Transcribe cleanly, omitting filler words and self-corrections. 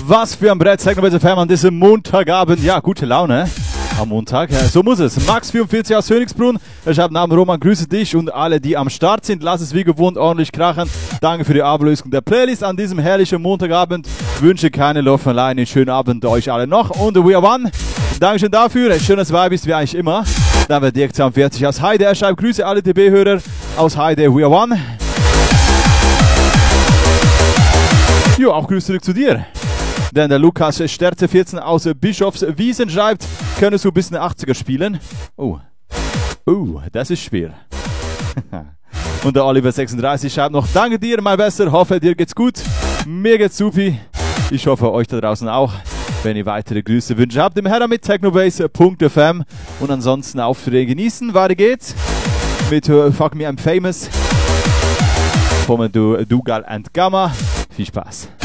Was für ein Brett, Techno FM an diesem Montagabend. Ja, gute Laune am Montag. Ja, so muss es. Max44 aus Königsbrunn. Ich habe Namen Roman, grüße dich und alle, die am Start sind. Lass es wie gewohnt ordentlich krachen. Danke für die Ablösung der Playlist an diesem herrlichen Montagabend. Wünsche keine Love von alleine. Schönen Abend euch alle noch. Und We Are One. Dankeschön dafür. Schönes Vibe ist wie eigentlich immer. Dann wird Dirk 42 aus Heide. Er schreibt Grüße alle DB-Hörer aus Heide. We Are One. Jo, auch Grüße zurück zu dir. Denn der Lukas Sterze 14 aus Bischofswiesen schreibt, könntest du ein bisschen 80er spielen? Oh, das ist schwer. Und der Oliver 36 schreibt noch, danke dir, mein Bester, hoffe dir geht's gut. Mir geht's supi. Ich hoffe euch da draußen auch. Wenn ihr weitere Grüße wünscht habt, im Herr mit technobase.fm und ansonsten Aufträge genießen. Weiter geht's mit Fuck Me I'm Famous von Dougal and Gamma. Viel Spaß.